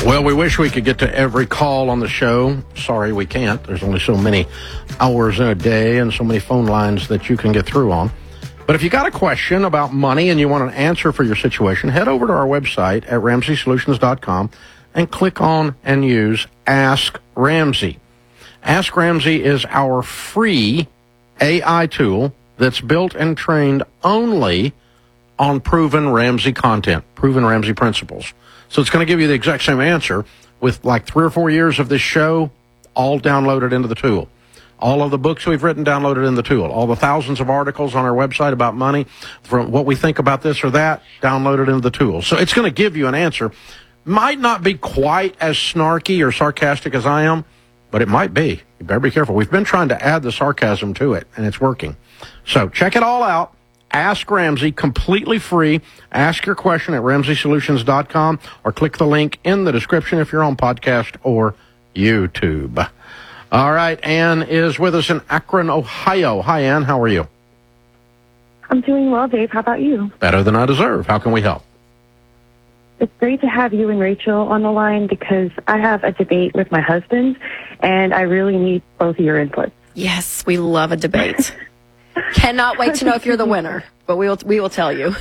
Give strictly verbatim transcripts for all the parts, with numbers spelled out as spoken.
Well, we wish we could get to every call on the show. Sorry, we can't. There's only so many hours in a day and so many phone lines that you can get through on. But if you got a question about money and you want an answer for your situation, head over to our website at ramsey solutions dot com and click on and use Ask Ramsey. Ask Ramsey is our free A I tool that's built and trained only on proven Ramsey content, proven Ramsey principles. So it's going to give you the exact same answer with like three or four years of this show all downloaded into the tool. All of the books we've written downloaded in the tool. All the thousands of articles on our website about money, from what we think about this or that, downloaded into the tool. So it's going to give you an answer. Might not be quite as snarky or sarcastic as I am, but it might be. You better be careful. We've been trying to add the sarcasm to it, and it's working. So check it all out. Ask Ramsey, completely free. Ask your question at ramsey solutions dot com or click the link in the description if you're on podcast or YouTube. All right, Ann is with us in Akron, Ohio. Hi, Ann. How are you? I'm doing well, Dave. How about you? Better than I deserve. How can we help? It's great to have you and Rachel on the line because I have a debate with my husband, and I really need both of your input. Yes, we love a debate. Cannot wait to know if you're the winner, but we will we will tell you.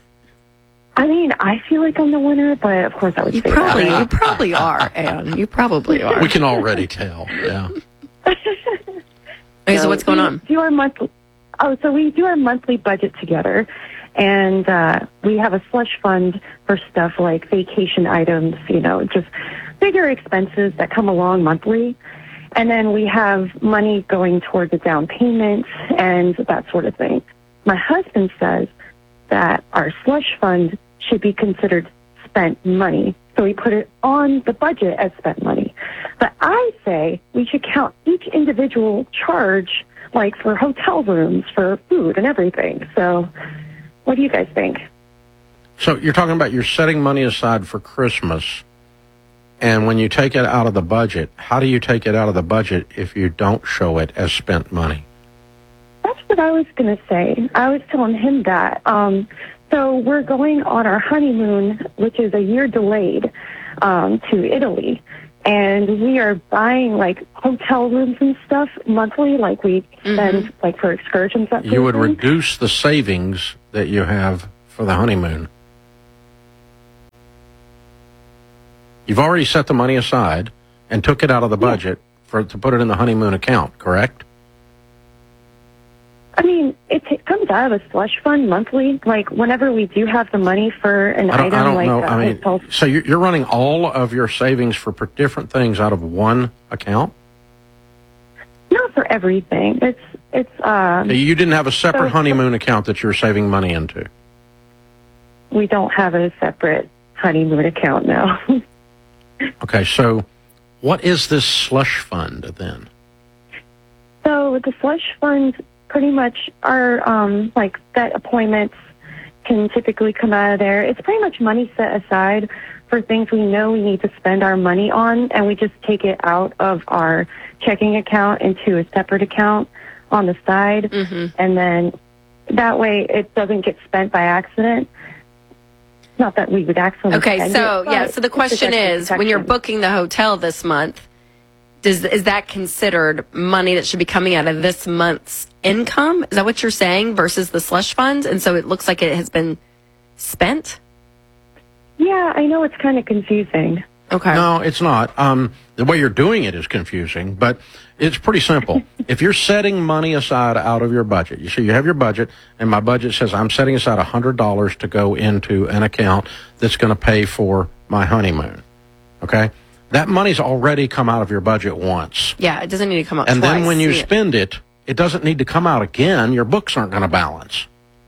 I mean, I feel like I'm the winner, but of course I would You say probably that. you probably are, Anne. You probably are. We can already tell. Yeah. Okay, so what's going we on? Do our monthly, oh, so we do our monthly budget together, and uh, we have a slush fund for stuff like vacation items, you know, just bigger expenses that come along monthly. And then we have money going toward the down payments and that sort of thing. My husband says that our slush fund should be considered spent money. So we put it on the budget as spent money. But I say we should count each individual charge, like for hotel rooms, for food and everything. So what do you guys think? So you're talking about you're setting money aside for Christmas. And when you take it out of the budget, how do you take it out of the budget if you don't show it as spent money? That's what I was going to say. I was telling him that. Um, so we're going on our honeymoon, which is a year delayed, um, to Italy. And we are buying, like, hotel rooms and stuff monthly, like we spend, mm-hmm. like, for excursions. That you would reduce the savings that you have for the honeymoon. You've already set the money aside and took it out of the budget yeah. for to put it in the honeymoon account, correct? I mean, it, t- comes out of a slush fund monthly. Like, whenever we do have the money for an I don't, item I don't like know. a I mean, hotel. So you're, you're running all of your savings for per- different things out of one account? Not for everything. It's, it's, um... You didn't have a separate so honeymoon account that you're saving money into? We don't have a separate honeymoon account now. Okay, so what is this slush fund then? So the slush fund pretty much are um, like set appointments can typically come out of there. It's pretty much money set aside for things we know we need to spend our money on, and we just take it out of our checking account into a separate account on the side, mm-hmm. and then that way it doesn't get spent by accident. Not that we would accidentally Okay, spend so, it, yeah, so the question is, when you're booking the hotel this month, does is that considered money that should be coming out of this month's income? Is that what you're saying, versus the slush fund? And so it looks like it has been spent? Yeah, I know it's kind of confusing. Okay. No, it's not. Um, the way you're doing it is confusing, but it's pretty simple. If you're setting money aside out of your budget, you see, you have your budget, and my budget says I'm setting aside one hundred dollars to go into an account that's going to pay for my honeymoon. Okay? That money's already come out of your budget once. Yeah, it doesn't need to come out and twice. And then when you yeah. spend it, it doesn't need to come out again. Your books aren't going to balance.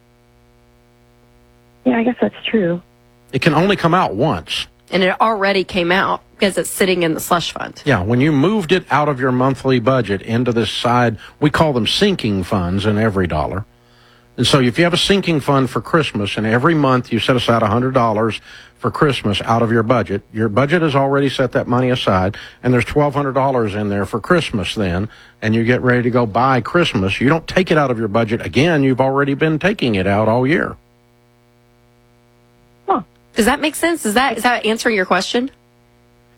Yeah, I guess that's true. It can only come out once. And it already came out because it's sitting in the slush fund. Yeah, when you moved it out of your monthly budget into this side, we call them sinking funds in every dollar. And so if you have a sinking fund for Christmas and every month you set aside one hundred dollars for Christmas out of your budget, your budget has already set that money aside, and there's twelve hundred dollars in there for Christmas then, and you get ready to go buy Christmas. You don't take it out of your budget again. You've already been taking it out all year. Does that make sense? Is that is that answering your question?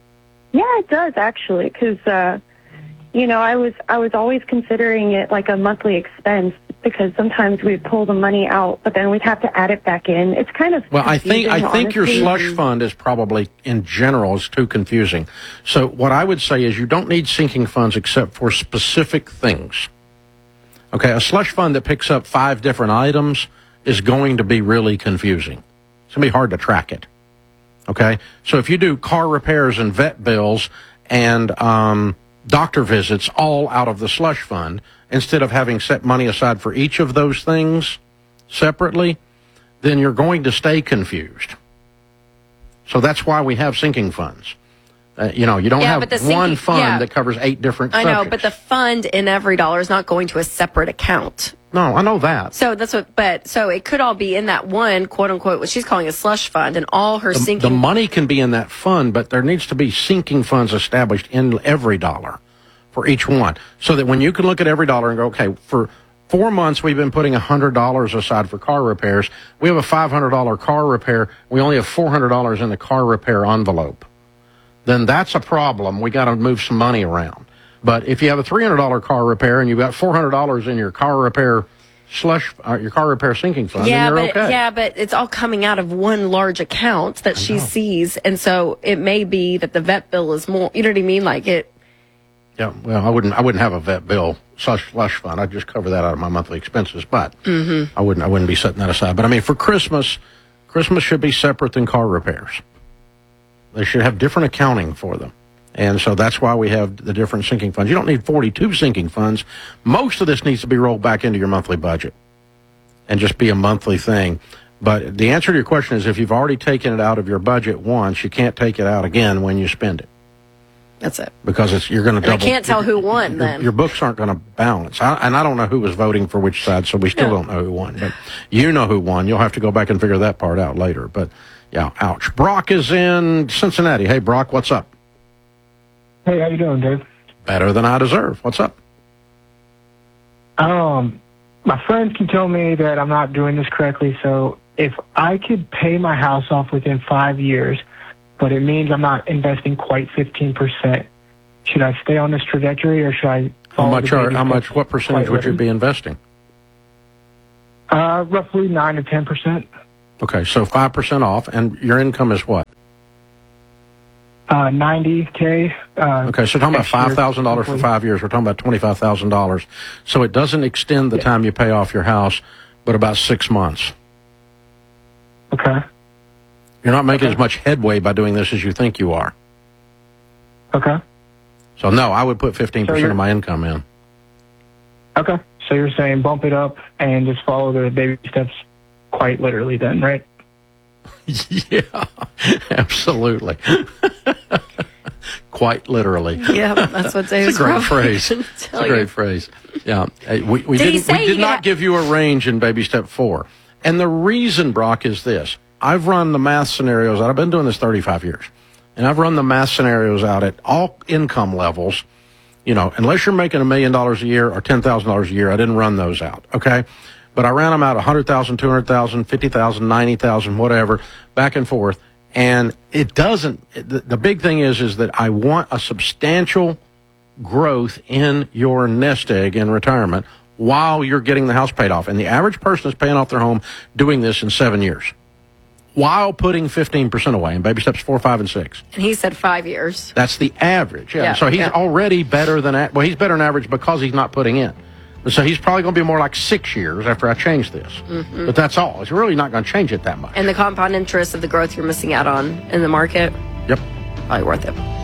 Yeah, it does actually, because uh, you know, I was I was always considering it like a monthly expense because sometimes we'd pull the money out, but then we'd have to add it back in. It's kind of well. I think I think your honestly. slush fund is probably in general is too confusing. So what I would say is you don't need sinking funds except for specific things. Okay, a slush fund that picks up five different items is going to be really confusing. It's going to be hard to track it. Okay, so if you do car repairs and vet bills and um, doctor visits all out of the slush fund, instead of having set money aside for each of those things separately, then you're going to stay confused. So that's why we have sinking funds. Uh, you know, you don't Yeah, have but the one sinking- fund yeah. that covers eight different I subjects. know, but the fund in every dollar is not going to a separate account. No, I know that. So that's what, but so it could all be in that one quote unquote what she's calling a slush fund, and all her The, sinking. the money can be in that fund, but there needs to be sinking funds established in every dollar for each one, so that when you can look at every dollar and go, okay, for four months we've been putting one hundred dollars aside for car repairs. We have a five hundred dollars car repair. We only have four hundred dollars in the car repair envelope. Then that's a problem. We got to move some money around. But if you have a three hundred dollars car repair and you've got four hundred dollars in your car repair slush, uh, your car repair sinking fund, yeah, then you're but okay. yeah, but it's all coming out of one large account that she sees, and so it may be that the vet bill is more. You know what I mean? Like it. Yeah, well, I wouldn't. I wouldn't have a vet bill slush, slush fund. I'd just cover that out of my monthly expenses. But mm-hmm. I wouldn't. I wouldn't be setting that aside. But I mean, for Christmas, Christmas should be separate than car repairs. They should have different accounting for them, and so that's why we have the different sinking funds. You don't need forty-two sinking funds. Most of this needs to be rolled back into your monthly budget, and just be a monthly thing. But the answer to your question is, if you've already taken it out of your budget once, you can't take it out again when you spend it. That's it. Because it's you're going to double. I can't tell who won your, then. Your books aren't going to balance. I, and I don't know who was voting for which side, so we still Yeah. don't know who won. But you know who won. You'll have to go back and figure that part out later. But, yeah, ouch. Brock is in Cincinnati. Hey, Brock, what's up? Hey, how you doing, Dave? Better than I deserve. What's up? Um, my friends keep telling me that I'm not doing this correctly, so if I could pay my house off within five years, but it means I'm not investing quite fifteen percent, should I stay on this trajectory or should I How follow much the are, baby how steps much, what percentage quite would you literally? be investing? Uh, roughly nine to ten percent. Okay, so five percent off, and your income is what? Uh, ninety K. Uh, Okay, so we're talking about next year. five thousand dollars for five years. We're talking about twenty-five thousand dollars. So it doesn't extend the time you pay off your house, but about six months. Okay. You're not making Okay. as much headway by doing this as you think you are. Okay. So, no, I would put fifteen percent So you're- of my income in. Okay. So you're saying bump it up and just follow the baby steps quite literally then, right? Yeah, absolutely. Quite literally. Yeah, that's what Dave's It's a great probably phrase. gonna It's tell a great you. phrase. Yeah. Hey, we we, Did he didn't, we say did he not had- give you a range in baby step four. And the reason, Brock, is this. I've run the math scenarios out. I've been doing this thirty-five years. And I've run the math scenarios out at all income levels. You know, unless you're making a million dollars a year or ten thousand dollars a year, I didn't run those out. Okay. But I ran them out one hundred thousand, two hundred thousand, fifty thousand, ninety thousand, whatever, back and forth. And it doesn't, the, the big thing is, is that I want a substantial growth in your nest egg in retirement while you're getting the house paid off. And the average person is paying off their home doing this in seven years while putting fifteen percent away in baby steps four, five, and six. And he said five years. That's the average. Yeah. Yeah, so he's yeah. already better than, a- well, he's better than average because he's not putting in. So he's probably going to be more like six years after I change this. Mm-hmm. But that's all. It's really not going to change it that much. And the compound interest of the growth you're missing out on in the market, Yep. probably worth it.